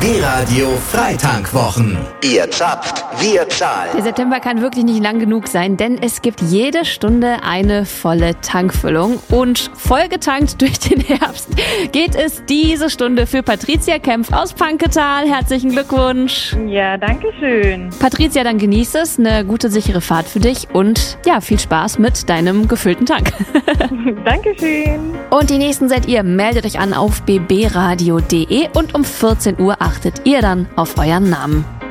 BB Radio Freitankwochen. Ihr zapft, wir zahlen. Der September kann wirklich nicht lang genug sein, denn es gibt jede Stunde eine volle Tankfüllung. Und vollgetankt durch den Herbst geht es diese Stunde für Patricia Kempf aus Panketal. Herzlichen Glückwunsch. Ja, danke schön. Patricia, dann genieß es. Eine gute, sichere Fahrt für dich und ja, viel Spaß mit deinem gefüllten Tank. Dankeschön. Und die nächsten seid ihr. Meldet euch an auf bbradio.de und um 14 Uhr achtet ihr dann auf euren Namen.